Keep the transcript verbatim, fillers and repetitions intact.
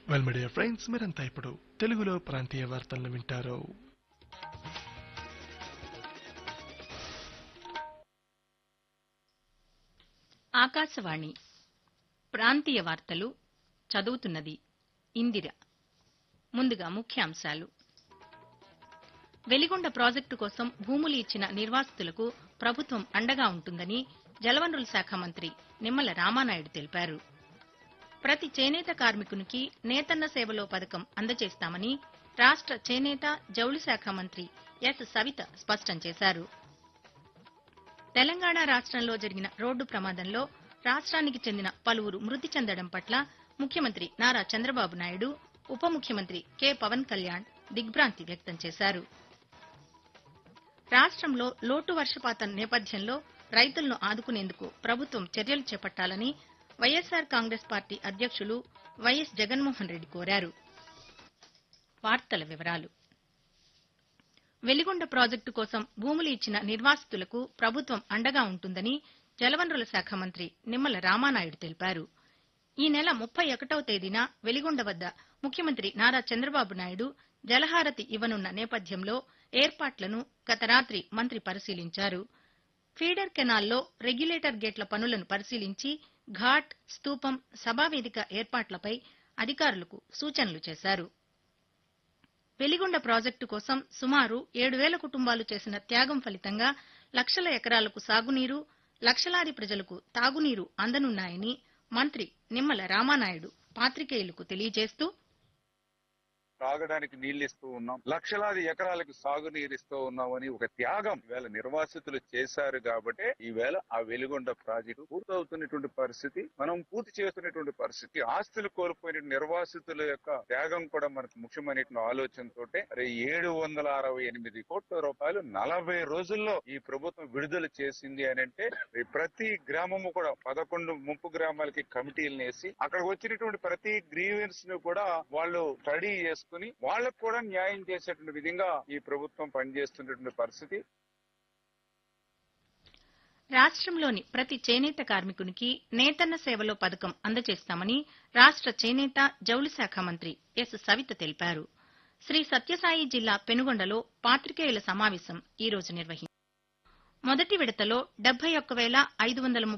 Well media friends, మీరంతా ఇప్పుడు తెలుగులో ప్రాంతీయ వార్తలను వింటారు. ఆకాశవాణి ప్రాంతీయ వార్తలు చదువుతున్నది ఇందిర. ముందుగా ముఖ్యాంశాలు. వెలిగొండ ప్రాజెక్టు కోసం భూములు ఇచ్చిన నిర్వాసితులకు ప్రభుత్వం అండగా ఉంటుందని జలవనరుల శాఖ మంత్రి నిమ్మల రామానాయుడు తెలిపారు. ప్రతి చేనేత కార్మికునికి నేతన్న సేవలో పథకం అందజేస్తామని రాష్ట చేనేత జౌళి శాఖ మంత్రి ఎస్ సవిత స్పష్టం చేశారు. తెలంగాణ రాష్ట్రంలో జరిగిన రోడ్డు ప్రమాదంలో రాష్ట్రానికి చెందిన పలువురు మృతి చెందడం పట్ల ముఖ్యమంత్రి నారా చంద్రబాబు నాయుడు, ఉప ముఖ్యమంత్రి కె పవన్ కళ్యాణ్ దిగ్భ్రాంతి వ్యక్తం చేశారు. రాష్ట్రంలో లోటు వర్షపాతం నేపథ్యంలో రైతులను ఆదుకునేందుకు ప్రభుత్వం చర్యలు చేపట్టాలని వైఎస్సార్ కాంగ్రెస్ పార్టీ అధ్యక్షులు వైఎస్ జగన్మోహన్ రెడ్డి కోరారు. వార్తల వివరాలు. వెలిగొండ ప్రాజెక్టు కోసం భూములు ఇచ్చిన నిర్వాసితులకు ప్రభుత్వం అండగా ఉంటుందని జలవనరుల శాఖ మంత్రి నిమ్మల రామానాయుడు తెలిపారు. ఈ నెల ముప్పై ఒకటవ తేదీన వెలిగొండ వద్ద ముఖ్యమంత్రి నారా చంద్రబాబు నాయుడు జలహారతి ఇవ్వనున్న నేపథ్యంలో ఏర్పాట్లను గత రాత్రి మంత్రి పరిశీలించారు. ఫీడర్ కెనాల్లో రెగ్యులేటర్ గేట్ల పనులను పరిశీలించి ఘాట్, స్తూపం, సభావేదిక ఏర్పాట్లపై అధికారులకు సూచనలు చేశారు. వెలిగొండ ప్రాజెక్టు కోసం సుమారు ఏడు వేల కుటుంబాలు చేసిన త్యాగం ఫలితంగా లక్షల ఎకరాలకు సాగునీరు, లక్షలాది ప్రజలకు తాగునీరు అందనున్నాయని మంత్రి నిమ్మల రామానాయుడు పాత్రికేయులకు తెలియజేస్తూ, తాగడానికి నీళ్లు ఇస్తూ ఉన్నాం, లక్షలాది ఎకరాలకు సాగునీరు ఇస్తూ ఉన్నామని ఒక త్యాగం ఈవేళ నిర్వాసితులు చేశారు. కాబట్టి ఈవేళ ఆ వెలిగొండ ప్రాజెక్టు పూర్తవుతున్నటువంటి పరిస్థితి, మనం పూర్తి చేస్తున్నటువంటి పరిస్థితి, ఆస్తులు కోల్పోయిన నిర్వాసితుల యొక్క త్యాగం కూడా మనకు ముఖ్యమైనటువంటి ఆలోచనతో ఏడు వందల అరవై ఎనిమిది కోట్ల రూపాయలు నలభై రోజుల్లో ఈ ప్రభుత్వం విడుదల చేసింది అని అంటే, ప్రతి గ్రామము కూడా పదకొండు ముంపు గ్రామాలకి కమిటీలను వేసి అక్కడ వచ్చినటువంటి ప్రతి గ్రీవెన్స్ ను కూడా వాళ్ళు స్టడీ చేసుకుని వాళ్ళకు కూడా న్యాయం చేసేటువంటి విధంగా ఈ ప్రభుత్వం పనిచేస్తున్నటువంటి పరిస్థితి. రాష్ట్రంలోని ప్రతి చేనేత కార్మికునికి నేతన్న సేవలో పథకం అందజేస్తామని రాష్ట చేనేత జౌళి శాఖ మంత్రి ఎస్ సవిత తెలిపారు. శ్రీ సత్యసాయి జిల్లా పెనుగొండలో పాత్రికేయుల సమావేశం ఈ రోజు నిర్వహించారు. మొదటి విడతలో డెబ్బై ఒక్క వేల ఐదు వందల